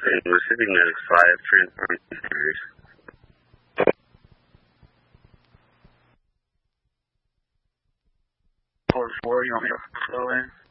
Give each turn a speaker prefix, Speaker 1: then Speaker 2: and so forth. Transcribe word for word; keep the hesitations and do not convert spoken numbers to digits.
Speaker 1: And receiving medic five, transferring series. four four, you want me to go in?